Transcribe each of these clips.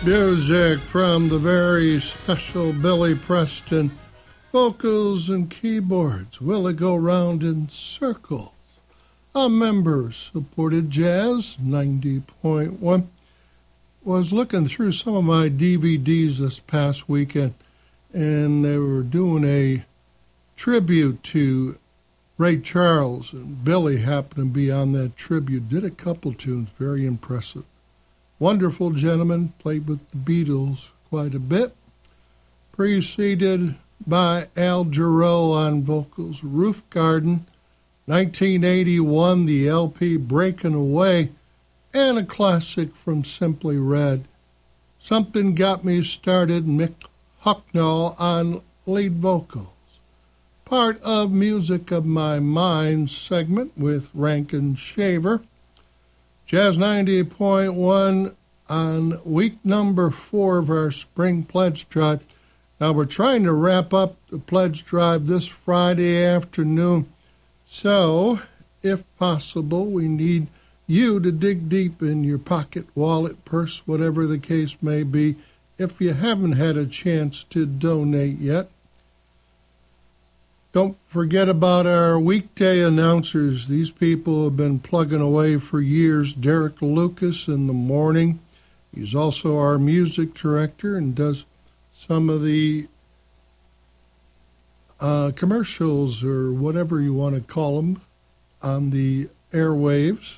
Music from the very special Billy Preston. Vocals and keyboards. Will It Go Round in Circles? A member-supported Jazz 90.1. Was looking through some of my DVDs this past weekend, and they were doing a tribute to Ray Charles, and Billy happened to be on that tribute. Did a couple tunes, very impressive. Wonderful gentleman, played with the Beatles quite a bit. Preceded by Al Jarreau on vocals. Roof Garden, 1981, the LP Breaking Away, and a classic from Simply Red. Something Got Me Started, Mick Hucknall on lead vocals. Part of Music of My Mind segment with Rankin Shaver. Jazz 90.1 on week number 4 of our Spring Pledge Drive. Now we're trying to wrap up the Pledge Drive this Friday afternoon. So, if possible, we need you to dig deep in your pocket, wallet, purse, whatever the case may be, if you haven't had a chance to donate yet. Don't forget about our weekday announcers. These people have been plugging away for years. Derek Lucas in the morning. He's also our music director and does some of the commercials or whatever you want to call them on the airwaves.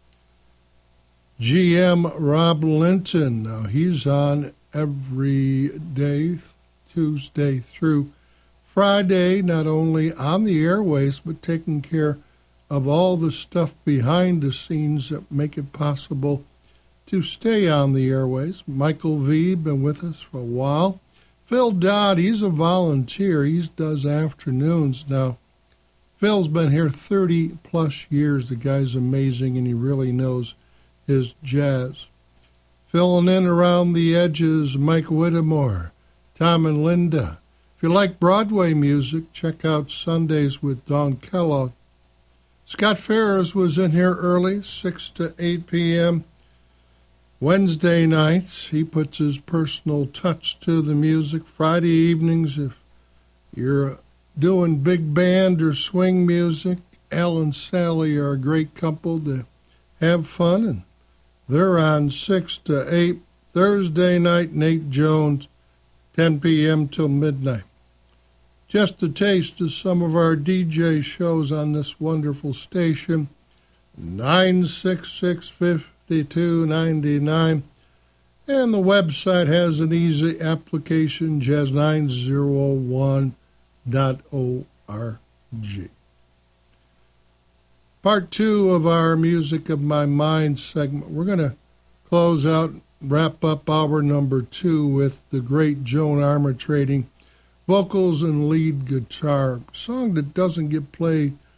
GM Rob Linton. Now he's on every day, Tuesday through Friday, not only on the airways, but taking care of all the stuff behind the scenes that make it possible to stay on the airways. Michael V. been with us for a while. Phil Dodd, he's a volunteer. He does afternoons now. Phil's been here 30 plus years. The guy's amazing, and he really knows his jazz. Filling in around the edges, Mike Whittemore, Tom and Linda. If you like Broadway music, check out Sundays with Don Kellogg. Scott Ferris was in here early, 6 to 8 p.m. Wednesday nights, he puts his personal touch to the music. Friday evenings, if you're doing big band or swing music, Al and Sally are a great couple to have fun, and they're on 6 to 8. Thursday night, Nate Jones, 10 p.m. till midnight. Just a taste of some of our DJ shows on this wonderful station. 966-5299. And the website has an easy application, jazz901.org. Part 2 of our Music of My Mind segment. We're going to close out, wrap up hour number 2 with the great Joan Armatrading vocals and lead guitar. A song that doesn't get played